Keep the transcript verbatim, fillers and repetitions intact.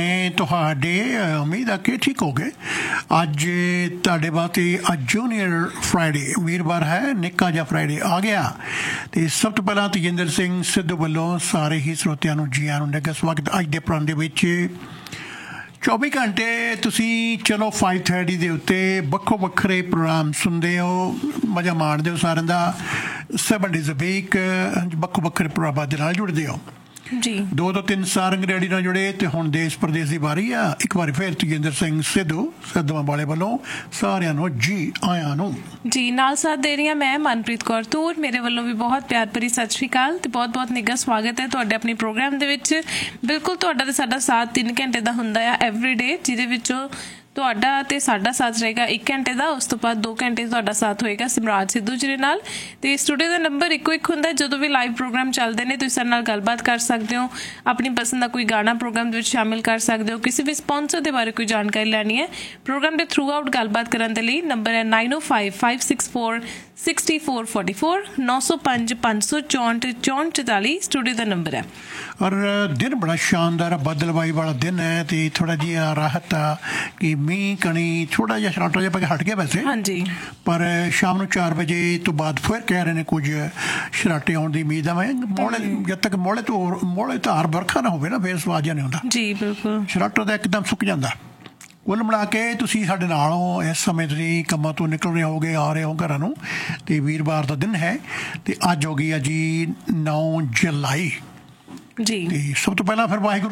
ਤੁਹਾਡੇ ਉਮੀਦ ਆ ਕਿ ਠੀਕ ਹੋ ਗਏ। ਅੱਜ ਤੁਹਾਡੇ ਵਾਸਤੇ ਅੱਜ ਜੂਨੀਅਰ ਫਰਾਈਡੇ ਵੀਰਵਾਰ ਹੈ, ਨਿੱਕਾ ਜਿਹਾ ਫਰਾਈਡੇ ਆ ਗਿਆ। ਤੇ ਸਭ ਤੋਂ ਪਹਿਲਾਂ ਤੇਜਿੰਦਰ ਸਿੰਘ ਸਿੱਧੂ ਵੱਲੋਂ ਸਾਰੇ ਹੀ ਸਰੋਤਿਆਂ ਨੂੰ ਜੀ ਆਇਆਂ ਨੂੰ ਨਿੱਘਾ ਸਵਾਗਤ। ਅੱਜ ਦੇ ਪ੍ਰੋਗਰਾਮ ਦੇ ਵਿੱਚ ਚੌਵੀ ਘੰਟੇ ਤੁਸੀਂ ਚਲੋ ਫਾਈਵ ਥਰਟੀ ਦੇ ਉੱਤੇ ਵੱਖੋ ਵੱਖਰੇ ਪ੍ਰੋਗਰਾਮ ਸੁਣਦੇ ਹੋ, ਮਜ਼ਾ ਮਾਣਦੇ ਹੋ ਸਾਰਿਆਂ ਦਾ। ਸੈਵਨ ਡੇਜ਼ ਅ ਵੀਕ ਵੱਖੋ ਵੱਖਰੇ ਪ੍ਰੋਗਰਾਮਾਂ ਦੇ ਨਾਲ ਜੁੜਦੇ ਹੋ ਜੀ। ਦੋ ਤੋਂ ਤਿੰਨ ਸਾਰੰਗ ਰੇਡੀ ਨਾਲ ਜੁੜੇ ਤੇ ਹੁਣ ਦੇਸ਼ ਪ੍ਰਦੇਸ਼ ਦੀ ਵਾਰੀ ਆ। ਇੱਕ ਵਾਰੀ ਫਿਰ ਤੇਜਿੰਦਰ ਸਿੰਘ ਸਿੱਧੂ ਸਿੱਧੂਆਂ ਵਾਲੇ ਵੱਲੋਂ ਸਾਰਿਆਂ ਨੂੰ ਜੀ ਆਇਆਂ ਨੂੰ ਜੀ। ਨਾਲ ਸਾਥ ਦੇ ਰਹੀ ਹਾਂ ਮੈਂ ਮਨਪ੍ਰੀਤ ਕੌਰ ਤੂਰ। ਮੇਰੇ ਵੱਲੋਂ ਵੀ ਬਹੁਤ ਪਿਆਰ ਭਰੀ ਸਤਿ ਸ਼੍ਰੀ ਅਕਾਲ ਤੇ ਬਹੁਤ ਬਹੁਤ ਨਿੱਘਾ ਸਵਾਗਤ ਹੈ ਤੁਹਾਡੇ ਆਪਣੇ ਪ੍ਰੋਗਰਾਮ ਦੇ ਵਿੱਚ। ਬਿਲਕੁਲ ਤੁਹਾਡਾ ਤੇ ਸਾਡਾ ਸਾਥ ਤਿੰਨ ਘੰਟੇ ਦਾ ਹੁੰਦਾ ਆ ਐਵਰੀ ਡੇ, ਜਿਹਦੇ ਵਿੱਚੋਂ ਤੁਹਾਡਾ ਤੇ ਸਾਡਾ ਸਾਥ ਰਹੇਗਾ ਇੱਕ ਘੰਟੇ ਦਾ। ਉਸ ਤੋਂ ਬਾਅਦ ਦੋ ਘੰਟੇ ਤੁਹਾਡਾ ਸਾਥ ਹੋਏਗਾ ਸਿਮਰਾਜ ਸਿੱਧੂ ਜੀ ਦੇ ਨਾਲ। ਤੇ ਸਟੂਡੀਓ ਦਾ ਨੰਬਰ ਇੱਕੋ ਇੱਕ ਹੁੰਦਾ। ਜਦੋਂ ਵੀ ਲਾਈਵ ਪ੍ਰੋਗਰਾਮ ਚੱਲਦੇ ਨੇ ਤੁਸੀਂ ਸਾਡੇ ਨਾਲ ਗੱਲਬਾਤ ਕਰ ਸਕਦੇ ਹੋ, ਆਪਣੀ ਪਸੰਦ ਦਾ ਕੋਈ ਗਾਣਾ ਪ੍ਰੋਗਰਾਮ ਦੇ ਵਿੱਚ ਸ਼ਾਮਿਲ ਕਰ ਸਕਦੇ ਹੋ, ਕਿਸੇ ਵੀ ਸਪਾਂਸਰ ਦੇ ਬਾਰੇ ਕੋਈ ਜਾਣਕਾਰੀ ਲੈਣੀ ਹੈ ਪ੍ਰੋਗਰਾਮ ਦੇ ਥਰੂ ਆਊਟ ਗੱਲਬਾਤ ਕਰਨ ਦੇ ਲਈ ਨੰਬਰ ਹੈ ਨਾਈਨ ਓ five five six four sixty four forty four ਨੌ ਸੌ ਪੰਜ ਪੰਜ ਸੌ ਚੌਂਹਠ ਚੌਂਹਠ ਚੁਤਾਲੀ ਸਟੂਡੀਓ ਦਾ ਨੰਬਰ ਹੈ। ਔਰ ਦਿਨ ਬੜਾ ਸ਼ਾਨਦਾਰ ਬੱਦਲਵਾਈ ਵਾਲਾ ਦਿਨ ਹੈ ਤੇ ਥੋੜਾ ਜਿਹਾ ਰਾਹਤ ਆ ਕਿ ਮੀਂਹ ਕਣੀ ਥੋੜਾ ਜਿਹਾ ਸ਼ਰਾਟਾ ਜਿਹਾ ਪੈ ਕੇ ਹਟ ਗਿਆ ਵੈਸੇ, ਹਾਂਜੀ, ਪਰ ਸ਼ਾਮ ਨੂੰ ਚਾਰ ਵਜੇ ਤੋਂ ਬਾਅਦ ਫਿਰ ਕਹਿ ਰਹੇ ਨੇ ਕੁਝ ਸ਼ਰਾਟੇ ਆਉਣ ਦੀ ਉਮੀਦ ਆ। ਮੈਂ ਮੋਲੇ ਜਦ ਤੱਕ ਮੋਲੇ ਤੋਂ ਮੋਲੇ ਧਾਰ ਵਰਖਾ ਨਾ ਹੋਵੇ ਨਾ ਫਿਰ ਸਵਾਦ ਜਿਹਾ ਨਹੀਂ ਹੁੰਦਾ ਜੀ। ਬਿਲਕੁਲ ਸ਼ਰਾਟਾ ਤਾਂ ਇੱਕਦਮ ਸੁੱਕ ਜਾਂਦਾ। ਕੁੱਲ ਮਿਲਾ ਕੇ ਤੁਸੀਂ ਸਾਡੇ ਨਾਲ ਹੋ ਇਸ ਸਮੇਂ, ਤੁਸੀਂ ਕੰਮਾਂ ਤੋਂ ਨਿਕਲ ਰਹੇ ਹੋਗੇ, ਆ ਰਹੇ ਹੋ ਘਰਾਂ ਨੂੰ, ਤੇ ਵੀਰਵਾਰ ਦਾ ਦਿਨ ਹੈ ਤੇ ਅੱਜ ਹੋ ਗਈ ਆ ਜੀ ਨੌ ਜੁਲਾਈ ਜੀ। ਤੇ ਸਭ ਤੋਂ ਪਹਿਲਾਂ ਫਿਰ ਵਾਹਿਗੁਰੂ